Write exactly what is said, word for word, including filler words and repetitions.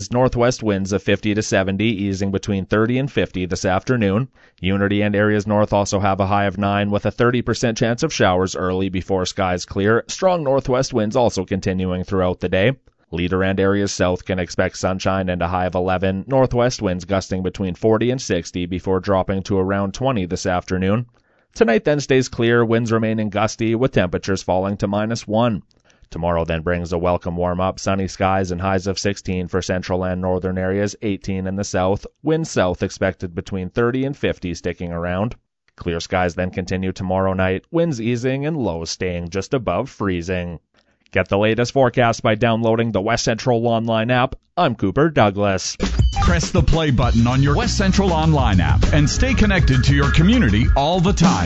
degrees. Northwest winds of fifty to seventy, easing between thirty and fifty this afternoon. Unity and areas north also have a high of nine with a thirty percent chance of showers early before skies clear. Strong northwest winds also continuing throughout the day. Leader and areas south can expect sunshine and a high of eleven. Northwest winds gusting between forty and sixty before dropping to around twenty this afternoon. Tonight then stays clear, winds remaining gusty with temperatures falling to minus one. Tomorrow then brings a welcome warm-up, sunny skies and highs of sixteen for central and northern areas, eighteen in the south. Winds south expected between thirty and fifty sticking around. Clear skies then continue tomorrow night, winds easing and lows staying just above freezing. Get the latest forecast by downloading the West Central Online app. I'm Cooper Douglas. Press the play button on your West Central Online app and stay connected to your community all the time.